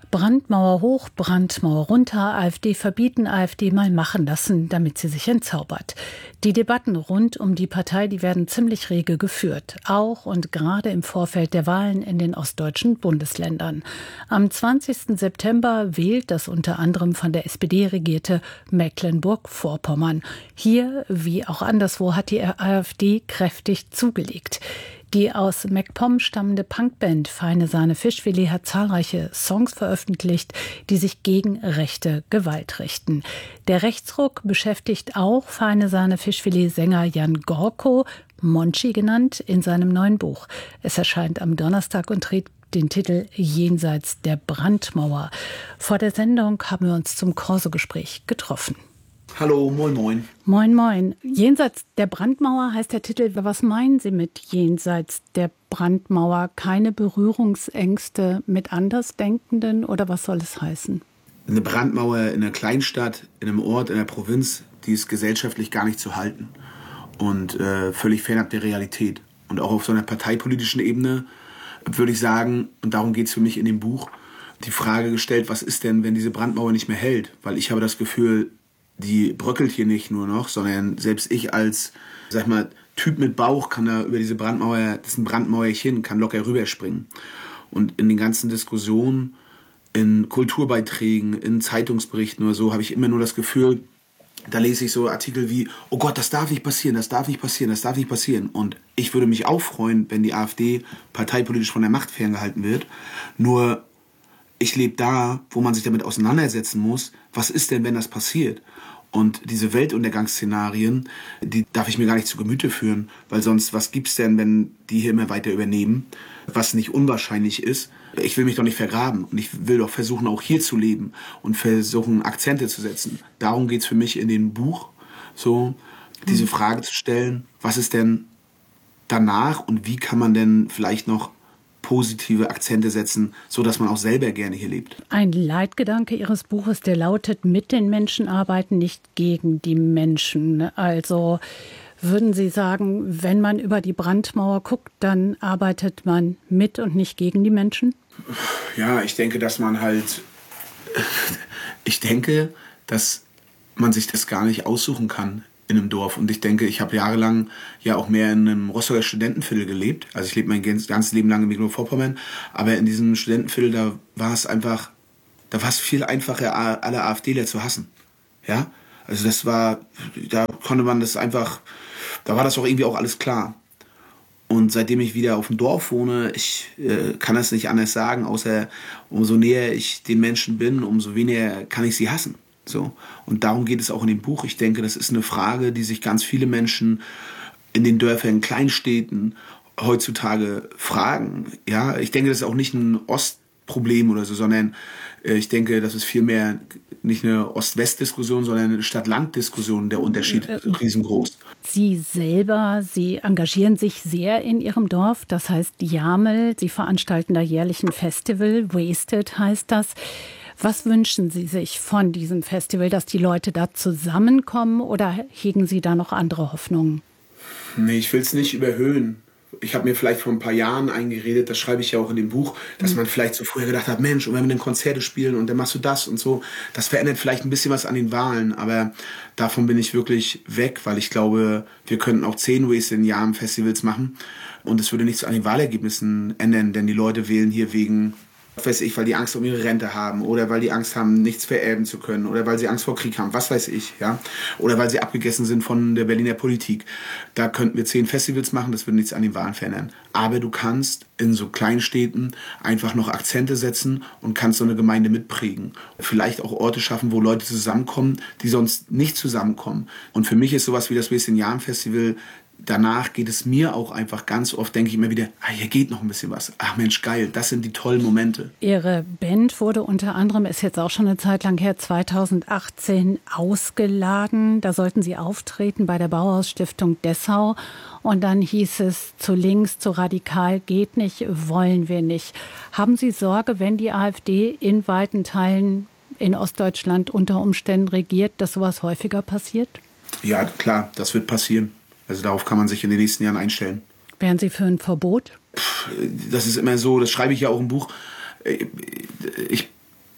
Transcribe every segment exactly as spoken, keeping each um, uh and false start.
Brandmauer hoch, Brandmauer runter, AfD verbieten, AfD mal machen lassen, damit sie sich entzaubert. Die Debatten rund um die Partei, die werden ziemlich rege geführt. Auch und gerade im Vorfeld der Wahlen in den ostdeutschen Bundesländern. Am zwanzigsten September wählt das unter anderem von der S P D regierte Mecklenburg-Vorpommern. Hier, wie auch anderswo, hat die AfD kräftig zugelegt. Die aus MacPom stammende Punkband Feine Sahne Fischfilet hat zahlreiche Songs veröffentlicht, die sich gegen rechte Gewalt richten. Der Rechtsruck beschäftigt auch Feine Sahne Fischfilet-Sänger Jan Gorko, Monchi genannt, in seinem neuen Buch. Es erscheint am Donnerstag und trägt den Titel Jenseits der Brandmauer. Vor der Sendung haben wir uns zum Corso-Gespräch getroffen. Hallo, moin moin. Moin moin. Jenseits der Brandmauer heißt der Titel. Was meinen Sie mit Jenseits der Brandmauer? Keine Berührungsängste mit Andersdenkenden oder was soll es heißen? Eine Brandmauer in einer Kleinstadt, in einem Ort, in einer Provinz, die ist gesellschaftlich gar nicht zu halten und äh, völlig fernab der Realität. Und auch auf so einer parteipolitischen Ebene würde ich sagen, und darum geht es für mich in dem Buch, die Frage gestellt, was ist denn, wenn diese Brandmauer nicht mehr hält? Weil ich habe das Gefühl, die bröckelt hier nicht nur noch, sondern selbst ich als, sag ich mal, Typ mit Bauch kann da über diese Brandmauer, das ist ein Brandmauerchen, kann locker rüberspringen. Und in den ganzen Diskussionen, in Kulturbeiträgen, in Zeitungsberichten oder so, habe ich immer nur das Gefühl, da lese ich so Artikel wie, oh Gott, das darf nicht passieren, das darf nicht passieren, das darf nicht passieren. Und ich würde mich auch freuen, wenn die AfD parteipolitisch von der Macht ferngehalten wird. Nur ich lebe da, wo man sich damit auseinandersetzen muss, was ist denn, wenn das passiert? Und diese Weltuntergangsszenarien, die darf ich mir gar nicht zu Gemüte führen, weil sonst, was gibt's denn, wenn die hier immer weiter übernehmen, was nicht unwahrscheinlich ist? Ich will mich doch nicht vergraben und ich will doch versuchen, auch hier zu leben und versuchen, Akzente zu setzen. Darum geht's für mich in dem Buch, so diese Frage zu stellen, was ist denn danach und wie kann man denn vielleicht noch positive Akzente setzen, so dass man auch selber gerne hier lebt. Ein Leitgedanke Ihres Buches, der lautet, mit den Menschen arbeiten, nicht gegen die Menschen. Also würden Sie sagen, wenn man über die Brandmauer guckt, dann arbeitet man mit und nicht gegen die Menschen? Ja, ich denke, dass man halt, ich denke, dass man sich das gar nicht aussuchen kann in einem Dorf. Und ich denke, ich habe jahrelang ja auch mehr in einem Rostocker Studentenviertel gelebt. Also ich lebe mein ganzes Leben lang in Mecklenburg-Vorpommern. Aber in diesem Studentenviertel, da war es einfach, da war es viel einfacher, alle AfDler zu hassen. Ja? Also das war, da konnte man das einfach, da war das auch irgendwie auch alles klar. Und seitdem ich wieder auf dem Dorf wohne, ich äh, kann es nicht anders sagen, außer umso näher ich den Menschen bin, umso weniger kann ich sie hassen. So. Und darum geht es auch in dem Buch. Ich denke, das ist eine Frage, die sich ganz viele Menschen in den Dörfern, in Kleinstädten heutzutage fragen. Ja, ich denke, das ist auch nicht ein Ostproblem oder so, sondern äh, ich denke, das ist vielmehr nicht eine Ost-West-Diskussion, sondern eine Stadt-Land-Diskussion. Der Unterschied ist riesengroß. Sie selber, Sie engagieren sich sehr in Ihrem Dorf, das heißt Jamel. Sie veranstalten da jährlich ein Festival, Wasted heißt das. Was wünschen Sie sich von diesem Festival, dass die Leute da zusammenkommen oder hegen Sie da noch andere Hoffnungen? Nee, ich will es nicht überhöhen. Ich habe mir vielleicht vor ein paar Jahren eingeredet, das schreibe ich ja auch in dem Buch, dass man vielleicht so früher gedacht hat, Mensch, und wenn wir dann Konzerte spielen und dann machst du das und so, das verändert vielleicht ein bisschen was an den Wahlen, aber davon bin ich wirklich weg, weil ich glaube, wir könnten auch zehn Wasted in Jahren Festivals machen und es würde nichts an den Wahlergebnissen ändern, denn die Leute wählen hier wegen, weiß ich, weil die Angst um ihre Rente haben oder weil die Angst haben, nichts vererben zu können oder weil sie Angst vor Krieg haben, was weiß ich, ja, oder weil sie abgegessen sind von der Berliner Politik. Da könnten wir zehn Festivals machen, das würde nichts an den Wahlen verändern. Aber du kannst in so kleinen Städten einfach noch Akzente setzen und kannst so eine Gemeinde mitprägen. Vielleicht auch Orte schaffen, wo Leute zusammenkommen, die sonst nicht zusammenkommen. Und für mich ist sowas wie das Wasted-Jahren-Festival, danach geht es mir auch einfach ganz oft, denke ich immer wieder, ah, hier geht noch ein bisschen was. Ach Mensch, geil, das sind die tollen Momente. Ihre Band wurde unter anderem, ist jetzt auch schon eine Zeit lang her, zweitausendachtzehn ausgeladen. Da sollten Sie auftreten bei der Bauhaus-Stiftung Dessau. Und dann hieß es, zu links, zu radikal geht nicht, wollen wir nicht. Haben Sie Sorge, wenn die AfD in weiten Teilen in Ostdeutschland unter Umständen regiert, dass sowas häufiger passiert? Ja, klar, das wird passieren. Also darauf kann man sich in den nächsten Jahren einstellen. Wären Sie für ein Verbot? Das ist immer so, das schreibe ich ja auch im Buch. Ich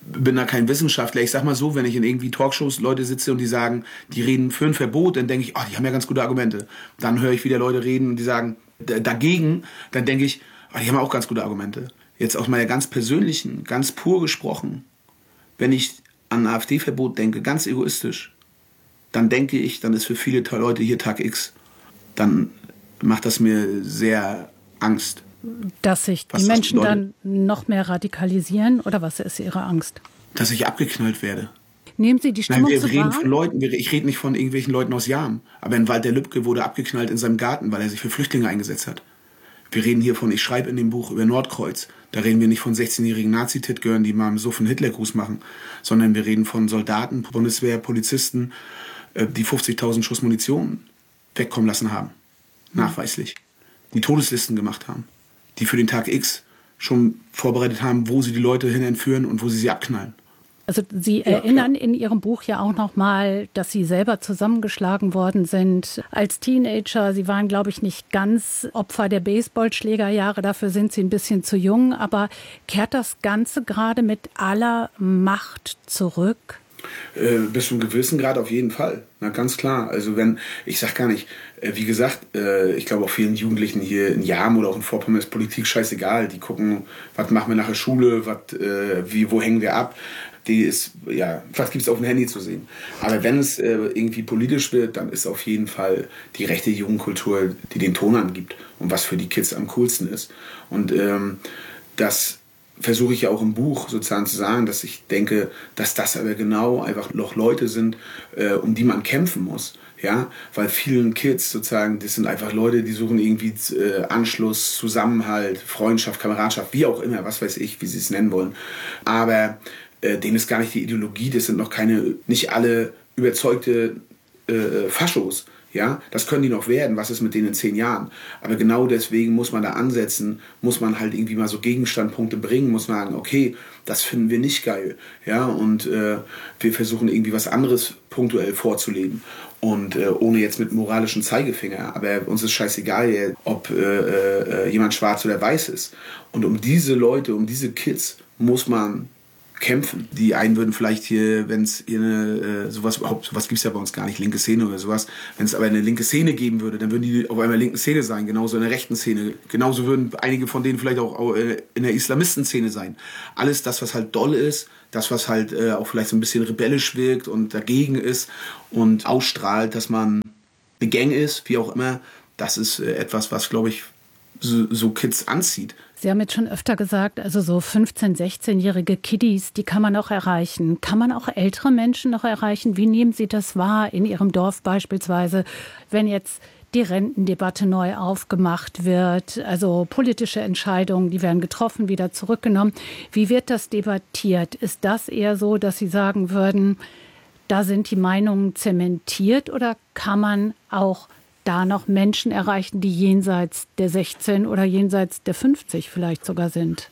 bin da kein Wissenschaftler. Ich sag mal so, wenn ich in irgendwie Talkshows Leute sitze und die sagen, die reden für ein Verbot, dann denke ich, oh, die haben ja ganz gute Argumente. Dann höre ich wieder Leute reden und die sagen dagegen, dann denke ich, oh, die haben auch ganz gute Argumente. Jetzt aus meiner ganz persönlichen, ganz pur gesprochen, wenn ich an ein AfD-Verbot denke, ganz egoistisch, dann denke ich, dann ist für viele Leute hier Tag X. Dann macht das mir sehr Angst. Dass sich die Menschen dann noch mehr radikalisieren? Oder was ist Ihre Angst? Dass ich abgeknallt werde. Nehmen Sie die Stimmung Nein, wir zu reden wahr? von Leuten, ich rede nicht von irgendwelchen Leuten aus Jam. Aber ein Walter Lübcke wurde abgeknallt in seinem Garten, weil er sich für Flüchtlinge eingesetzt hat. Wir reden hier von, ich schreibe in dem Buch über Nordkreuz. Da reden wir nicht von sechzehnjährigen Nazi-Titgören, die mal im Suff einen Hitlergruß machen, sondern wir reden von Soldaten, Bundeswehr, Polizisten, die fünfzigtausend Schuss Munition wegkommen lassen haben. Nachweislich. Die Todeslisten gemacht haben. Die für den Tag X schon vorbereitet haben, wo sie die Leute hin entführen und wo sie sie abknallen. Also Sie ja, erinnern klar. in Ihrem Buch ja auch noch mal, dass Sie selber zusammengeschlagen worden sind als Teenager. Sie waren, glaube ich, nicht ganz Opfer der Baseballschlägerjahre. Dafür sind Sie ein bisschen zu jung. Aber kehrt das Ganze gerade mit aller Macht zurück? Äh, bis zu einem gewissen Grad auf jeden Fall. Na, ganz klar. Also wenn, ich sag gar nicht, äh, wie gesagt, äh, ich glaube auch vielen Jugendlichen hier in Jam oder auch in Vorpommern ist Politik scheißegal. Die gucken, was machen wir nach der Schule, wat, äh, wie, wo hängen wir ab. Die ist, ja, was gibt es auf dem Handy zu sehen. Aber wenn es äh, irgendwie politisch wird, dann ist auf jeden Fall die rechte Jugendkultur, die den Ton angibt und was für die Kids am coolsten ist. Und ähm, das versuche ich ja auch im Buch sozusagen zu sagen, dass ich denke, dass das aber genau einfach noch Leute sind, äh, um die man kämpfen muss. Ja, weil vielen Kids sozusagen, das sind einfach Leute, die suchen irgendwie äh, Anschluss, Zusammenhalt, Freundschaft, Kameradschaft, wie auch immer, was weiß ich, wie sie es nennen wollen. Aber äh, denen ist gar nicht die Ideologie, das sind noch keine, nicht alle überzeugte äh, Faschos. Ja, das können die noch werden, was ist mit denen in zehn Jahren? Aber genau deswegen muss man da ansetzen, muss man halt irgendwie mal so Gegenstandpunkte bringen, muss man sagen, okay, das finden wir nicht geil. Ja, und äh, wir versuchen irgendwie was anderes punktuell vorzuleben. Und äh, ohne jetzt mit moralischen Zeigefinger. Aber uns ist scheißegal, ob äh, äh, jemand schwarz oder weiß ist. Und um diese Leute, um diese Kids muss man kämpfen. Die einen würden vielleicht hier, wenn es hier eine, äh, sowas überhaupt, sowas gibt es ja bei uns gar nicht, linke Szene oder sowas, wenn es aber eine linke Szene geben würde, dann würden die auf einmal linken Szene sein, genauso in der rechten Szene. Genauso würden einige von denen vielleicht auch in der Islamistenszene sein. Alles das, was halt doll ist, das, was halt äh, auch vielleicht so ein bisschen rebellisch wirkt und dagegen ist und ausstrahlt, dass man eine Gang ist, wie auch immer, das ist äh, etwas, was, glaube ich, so, so Kids anzieht. Sie haben jetzt schon öfter gesagt, also so fünfzehn-, sechzehnjährige Kiddies, die kann man auch erreichen. Kann man auch ältere Menschen noch erreichen? Wie nehmen Sie das wahr in Ihrem Dorf beispielsweise, wenn jetzt die Rentendebatte neu aufgemacht wird? Also politische Entscheidungen, die werden getroffen, wieder zurückgenommen. Wie wird das debattiert? Ist das eher so, dass Sie sagen würden, da sind die Meinungen zementiert, oder kann man auch da noch Menschen erreichen, die jenseits der sechzehn oder jenseits der fünfzig vielleicht sogar sind?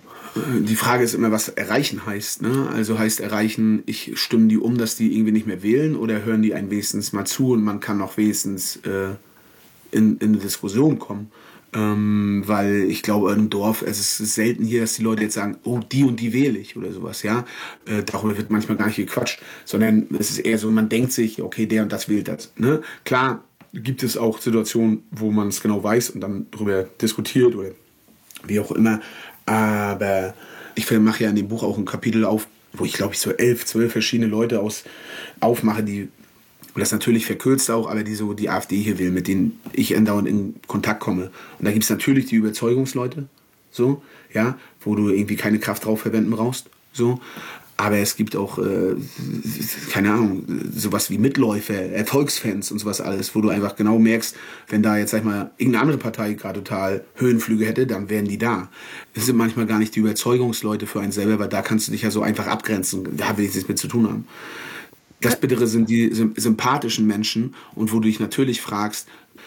Die Frage ist immer, was erreichen heißt. Ne? Also heißt erreichen, ich stimme die um, dass die irgendwie nicht mehr wählen, oder hören die einen wenigstens mal zu und man kann noch wenigstens äh, in, in eine Diskussion kommen. Ähm, weil ich glaube, in einem Dorf, es ist selten hier, dass die Leute jetzt sagen, oh, die und die wähle ich oder sowas. Ja, äh, darüber wird manchmal gar nicht gequatscht, sondern es ist eher so, man denkt sich, okay, der und das wählt das. Ne? Klar, gibt es auch Situationen, wo man es genau weiß und dann darüber diskutiert oder wie auch immer. Aber ich mache ja in dem Buch auch ein Kapitel auf, wo ich glaube ich so elf, zwölf verschiedene Leute aus aufmache, die, und das natürlich verkürzt auch, aber die so die AfD hier will, mit denen ich andauernd in Kontakt komme. Und da gibt es natürlich die Überzeugungsleute, so, ja, wo du irgendwie keine Kraft drauf verwenden brauchst, so. Aber es gibt auch, äh, keine Ahnung, sowas wie Mitläufer, Erfolgsfans und sowas alles, wo du einfach genau merkst, wenn da jetzt, sag ich mal, irgendeine andere Partei gerade total Höhenflüge hätte, dann wären die da. Das sind manchmal gar nicht die Überzeugungsleute für einen selber, weil da kannst du dich ja so einfach abgrenzen. Da will ich nichts mit zu tun haben. Das Bittere sind die sympathischen Menschen, und wo du dich natürlich fragst,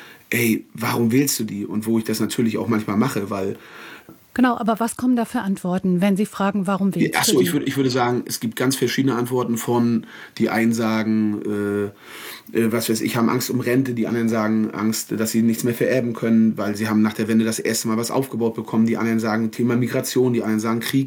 ey, warum wählst du die? Und wo ich das natürlich auch manchmal mache, weil... Genau, aber was kommen da für Antworten, wenn Sie fragen, warum wählst du die? Achso, ich würde, ich würde sagen, es gibt ganz verschiedene Antworten von, die einen sagen, äh, äh, was weiß ich, haben Angst um Rente, die anderen sagen Angst, dass sie nichts mehr vererben können, weil sie haben nach der Wende das erste Mal was aufgebaut bekommen, die anderen sagen Thema Migration, die anderen sagen Krieg.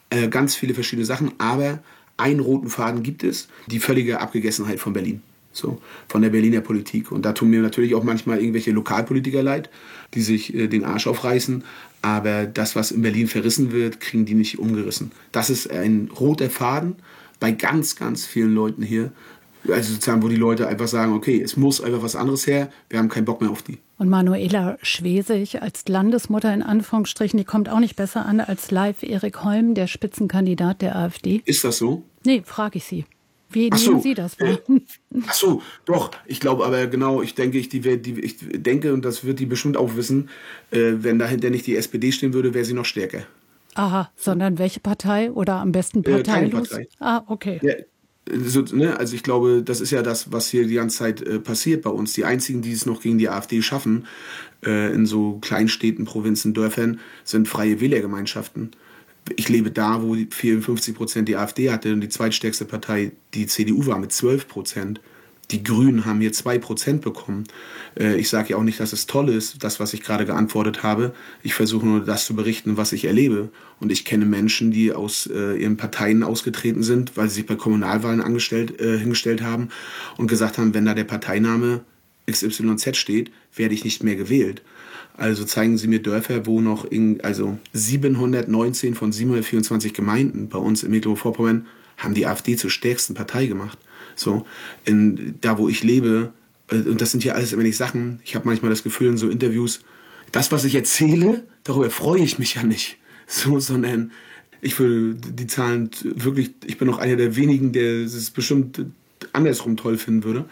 äh, ganz viele verschiedene Sachen, aber einen roten Faden gibt es, die völlige Abgegessenheit von Berlin. So, von der Berliner Politik. Und da tun mir natürlich auch manchmal irgendwelche Lokalpolitiker leid, die sich äh, den Arsch aufreißen. Aber das, was in Berlin verrissen wird, kriegen die nicht umgerissen. Das ist ein roter Faden bei ganz, ganz vielen Leuten hier. Also sozusagen, wo die Leute einfach sagen, okay, es muss einfach was anderes her, wir haben keinen Bock mehr auf die. Und Manuela Schwesig als Landesmutter in Anführungsstrichen, die kommt auch nicht besser an als live Erik Holm, der Spitzenkandidat der AfD. Ist das so? Nee, frage ich Sie. Wie Ach nehmen so, Sie das wahr? äh, ach so, doch. Ich glaube aber genau, ich denke, ich, die, die, ich denke, und das wird die bestimmt auch wissen, äh, wenn dahinter nicht die S P D stehen würde, wäre sie noch stärker. Aha, sondern welche Partei oder am besten Äh, keine parteilos? Partei. Ah, okay. Ja, so, ne, also ich glaube, das ist ja das, was hier die ganze Zeit äh, passiert bei uns. Die einzigen, die es noch gegen die AfD schaffen, äh, in so Kleinstädten, Provinzen, Dörfern, sind freie Wählergemeinschaften. Ich lebe da, wo vierundfünfzig Prozent die AfD hatte und die zweitstärkste Partei die C D U war mit zwölf Prozent. Die Grünen haben hier zwei Prozent bekommen. Äh, ich sage ja auch nicht, dass es toll ist, das, was ich gerade geantwortet habe. Ich versuche nur, das zu berichten, was ich erlebe. Und ich kenne Menschen, die aus äh, ihren Parteien ausgetreten sind, weil sie sich bei Kommunalwahlen angestellt, äh, hingestellt haben und gesagt haben, wenn da der Parteiname X Y Z steht, werde ich nicht mehr gewählt. Also zeigen Sie mir Dörfer, wo noch in, also siebenhundertneunzehn von siebenhundertvierundzwanzig Gemeinden bei uns in Mecklenburg-Vorpommern haben die AfD zur stärksten Partei gemacht. So, in, da wo ich lebe, und das sind ja alles immer nicht Sachen, ich habe manchmal das Gefühl in so Interviews, das, was ich erzähle, darüber freue ich mich ja nicht. So, sondern ich würde die Zahlen wirklich, ich bin noch einer der wenigen, der es bestimmt andersrum toll finden würde.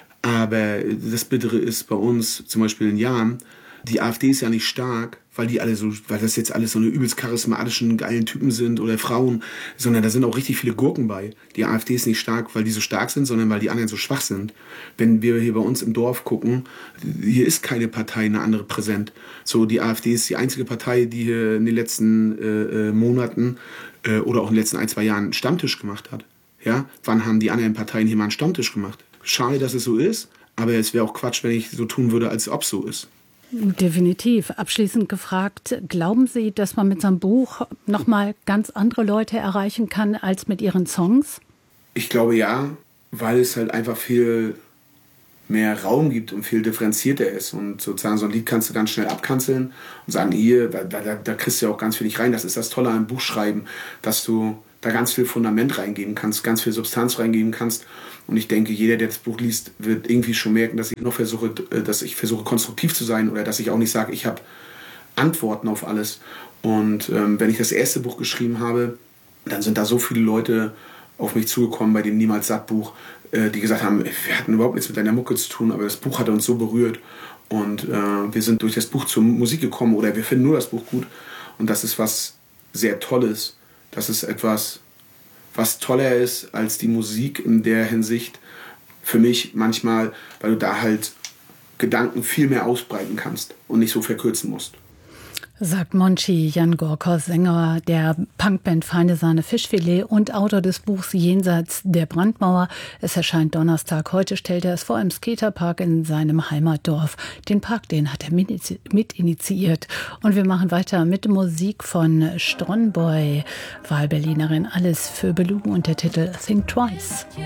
Aber das Bittere ist bei uns, zum Beispiel in Jahren, die AfD ist ja nicht stark, weil die alle so, weil das jetzt alles so eine übelst charismatischen, geilen Typen sind oder Frauen, sondern da sind auch richtig viele Gurken bei. Die AfD ist nicht stark, weil die so stark sind, sondern weil die anderen so schwach sind. Wenn wir hier bei uns im Dorf gucken, hier ist keine Partei eine andere präsent. So, die AfD ist die einzige Partei, die hier in den letzten äh, Monaten äh, oder auch in den letzten ein, zwei Jahren einen Stammtisch gemacht hat. Ja? Wann haben die anderen Parteien hier mal einen Stammtisch gemacht? Schade, dass es so ist, aber es wäre auch Quatsch, wenn ich so tun würde, als ob es so ist. Definitiv. Abschließend gefragt, glauben Sie, dass man mit so einem Buch nochmal ganz andere Leute erreichen kann als mit Ihren Songs? Ich glaube ja, weil es halt einfach viel mehr Raum gibt und viel differenzierter ist. Und sozusagen so ein Lied kannst du ganz schnell abkanzeln und sagen, hier, da, da, da kriegst du ja auch ganz viel nicht rein. Das ist das Tolle am Buchschreiben, dass du da ganz viel Fundament reingeben kannst, ganz viel Substanz reingeben kannst. Und ich denke, jeder, der das Buch liest, wird irgendwie schon merken, dass ich noch versuche, dass ich versuche, konstruktiv zu sein oder dass ich auch nicht sage, ich habe Antworten auf alles. Und ähm, wenn ich das erste Buch geschrieben habe, dann sind da so viele Leute auf mich zugekommen bei dem Niemals Satt Buch, äh, die gesagt haben, wir hatten überhaupt nichts mit deiner Mucke zu tun, aber das Buch hat uns so berührt. Und äh, wir sind durch das Buch zur Musik gekommen oder wir finden nur das Buch gut. Und das ist was sehr Tolles. Das ist etwas, was toller ist als die Musik in der Hinsicht für mich manchmal, weil du da halt Gedanken viel mehr ausbreiten kannst und nicht so verkürzen musst. Sagt Monchi Jan Gorkos, Sänger der Punkband Feine Sahne Fischfilet und Autor des Buchs Jenseits der Brandmauer. Es erscheint Donnerstag. Heute stellt er es vor im Skaterpark in seinem Heimatdorf. Den Park, den hat er mit initiiert. Und wir machen weiter mit Musik von Strongboy, Wahlberlinerin, alles für Belu und der Titel Think Twice.